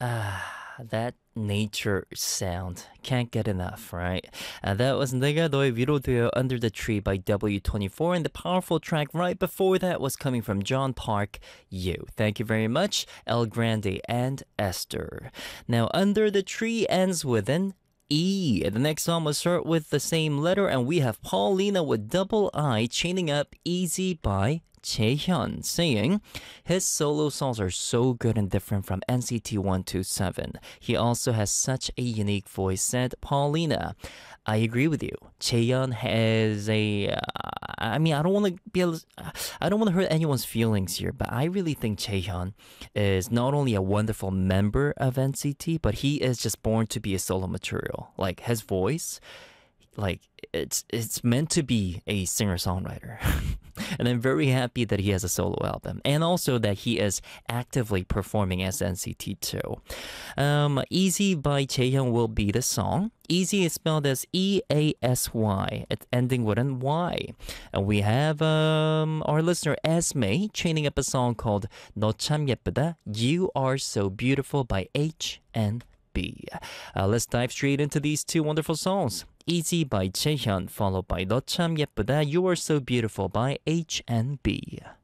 That nature sound. Can't get enough, right? That was 내가 너의 위로되어 Under the Tree by W24, and the powerful track right before that was coming from John Park, You. Thank you very much, El Grande and Esther. Now, Under the Tree ends with an E. The next song will start with the same letter, and we have Paulina with double I chaining up Easy by Chaehyun, saying his solo songs are so good and different from NCT 127. He also has such a unique voice, said Paulina. I agree with you. Chaehyun has I don't want to hurt anyone's feelings here, but I really think Chaehyun is not only a wonderful member of NCT, but he is just born to be a solo material. Like his voice, like it's meant to be a singer-songwriter. And I'm very happy that he has a solo album, and also that he is actively performing as NCT too. Easy by Chaehyun will be the song. Easy is spelled as E-A-S-Y. It's ending with an Y. And we have our listener Esme chaining up a song called 너 참 예쁘다, You Are So Beautiful by HNB. Let's dive straight into these two wonderful songs. Easy by Chaehyun, followed by 너 참 예쁘다, You Are So Beautiful by HNB.